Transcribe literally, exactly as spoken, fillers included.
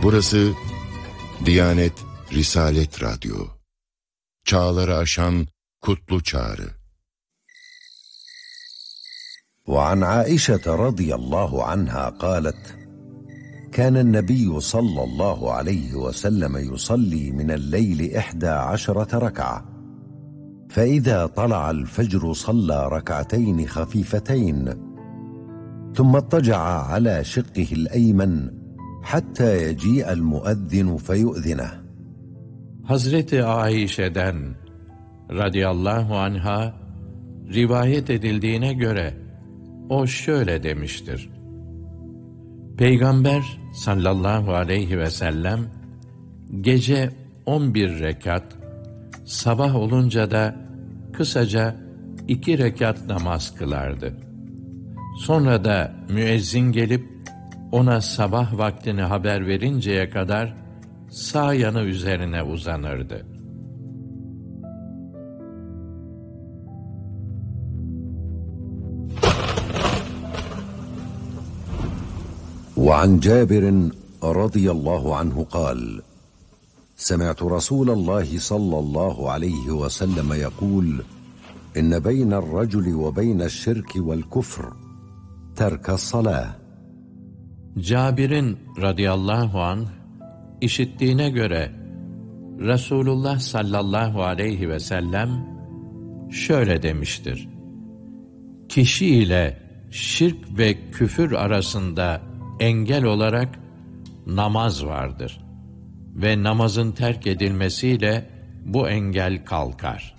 Burası Diyanet Risalet Radyo. Çağları aşan kutlu çağrı. وعن عائشة رضي الله عنها قالت: كان النبي صلى الله عليه وسلم يصلي من الليل إحدى عشرة ركعة، فإذا طلع الفجر صلى ركعتين خفيفتين، ثم اضطجع على شقه الأيمن حتى يجيء المؤذن فيؤذنه. Hazreti Aişe'den radıyallahu anha rivayet edildiğine göre o şöyle demiştir: Peygamber sallallahu aleyhi ve sellem gece on bir rekat, sabah olunca da kısaca iki rekat namaz kılardı. Sonra da müezzin gelip ona sabah vaktini haber verinceye kadar sağ yanı üzerine uzanırdı. وعن جابر رضي الله عنه قال: سمعت رسول الله صلى الله عليه وسلم يقول: إن بين الرجل وبين الشرك والكفر ترك الصلاة. Cabir'in radıyallahu anh işittiğine göre Resulullah sallallahu aleyhi ve sellem şöyle demiştir: Kişi ile şirk ve küfür arasında engel olarak namaz vardır ve namazın terk edilmesiyle bu engel kalkar.